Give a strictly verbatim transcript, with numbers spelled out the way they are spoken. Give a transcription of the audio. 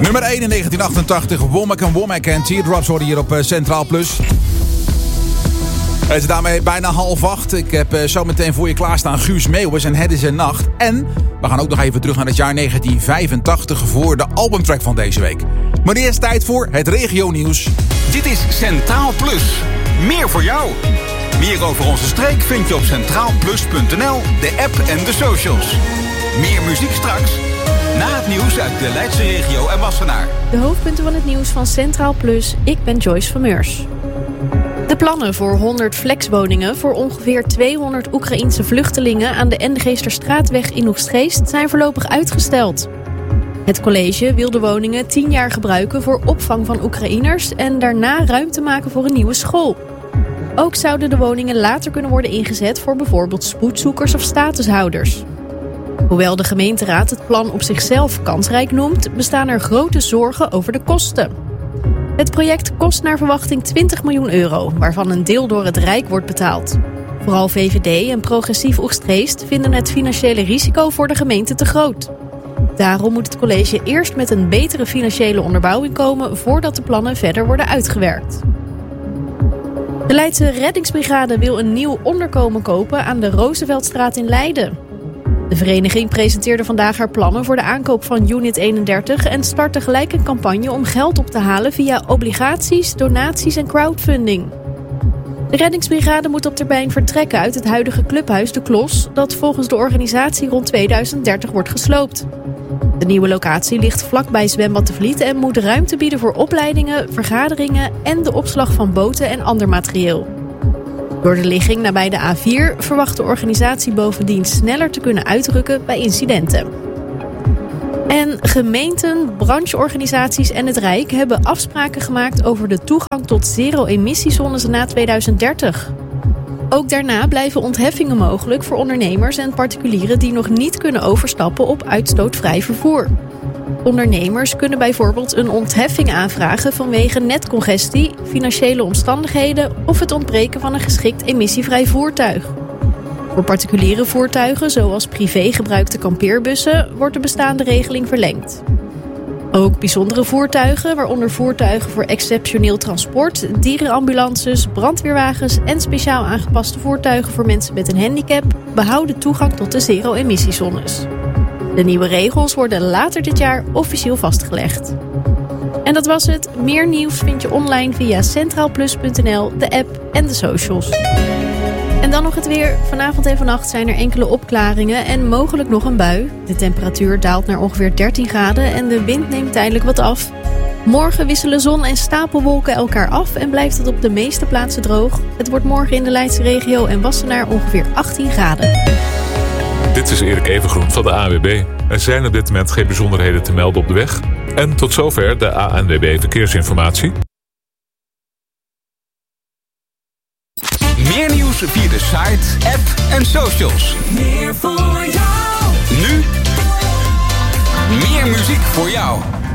Nummer één in negentien achtentachtig. Womack en Womack en Teardrops worden hier op uh, Centraal Plus. Het is daarmee bijna half acht. Ik heb uh, zo meteen voor je klaarstaan Guus Meeuwis en Het is een Nacht. En we gaan ook nog even terug naar het jaar negentien vijfentachtig voor de albumtrack van deze week. Maar eerst tijd voor het regionieuws. Dit is Centraal Plus. Meer voor jou. Meer over onze streek vind je op centraal plus punt n l, de app en de socials. Meer muziek straks. Na het nieuws uit de Leidse regio en Wassenaar. De hoofdpunten van het nieuws van Centraal Plus. Ik ben Joyce van Meurs. De plannen voor honderd flexwoningen voor ongeveer tweehonderd Oekraïense vluchtelingen aan de Endegeesterstraatweg in Oegstgeest zijn voorlopig uitgesteld. Het college wil de woningen tien jaar gebruiken voor opvang van Oekraïners en daarna ruimte maken voor een nieuwe school. Ook zouden de woningen later kunnen worden ingezet voor bijvoorbeeld spoedzoekers of statushouders. Hoewel de gemeenteraad het plan op zichzelf kansrijk noemt, bestaan er grote zorgen over de kosten. Het project kost naar verwachting twintig miljoen euro, waarvan een deel door het Rijk wordt betaald. Vooral V V D en Progressief Oegstgeest vinden het financiële risico voor de gemeente te groot. Daarom moet het college eerst met een betere financiële onderbouwing komen voordat de plannen verder worden uitgewerkt. De Leidse reddingsbrigade wil een nieuw onderkomen kopen aan de Rooseveltstraat in Leiden. De vereniging presenteerde vandaag haar plannen voor de aankoop van Unit eenendertig en start tegelijk een campagne om geld op te halen via obligaties, donaties en crowdfunding. De reddingsbrigade moet op termijn vertrekken uit het huidige clubhuis De Klos, dat volgens de organisatie rond tweeduizend dertig wordt gesloopt. De nieuwe locatie ligt vlakbij Zwembad de Vliet en moet ruimte bieden voor opleidingen, vergaderingen en de opslag van boten en ander materieel. Door de ligging nabij de A vier verwacht de organisatie bovendien sneller te kunnen uitrukken bij incidenten. En gemeenten, brancheorganisaties en het Rijk hebben afspraken gemaakt over de toegang tot zero-emissiezones na tweeduizend dertig. Ook daarna blijven ontheffingen mogelijk voor ondernemers en particulieren die nog niet kunnen overstappen op uitstootvrij vervoer. Ondernemers kunnen bijvoorbeeld een ontheffing aanvragen vanwege netcongestie, financiële omstandigheden of het ontbreken van een geschikt emissievrij voertuig. Voor particuliere voertuigen, zoals privégebruikte kampeerbussen, wordt de bestaande regeling verlengd. Ook bijzondere voertuigen, waaronder voertuigen voor exceptioneel transport, dierenambulances, brandweerwagens en speciaal aangepaste voertuigen voor mensen met een handicap, behouden toegang tot de zero-emissiezones. De nieuwe regels worden later dit jaar officieel vastgelegd. En dat was het. Meer nieuws vind je online via centraal plus punt n l, de app en de socials. En dan nog het weer. Vanavond en vannacht zijn er enkele opklaringen en mogelijk nog een bui. De temperatuur daalt naar ongeveer dertien graden en de wind neemt tijdelijk wat af. Morgen wisselen zon en stapelwolken elkaar af en blijft het op de meeste plaatsen droog. Het wordt morgen in de Leidse regio en Wassenaar ongeveer achttien graden. Dit is Erik Evengroen van de A N W B. Er zijn op dit moment geen bijzonderheden te melden op de weg. En tot zover de A N W B Verkeersinformatie. Meer nieuws via de site, app en socials. Meer voor jou. Nu meer muziek voor jou.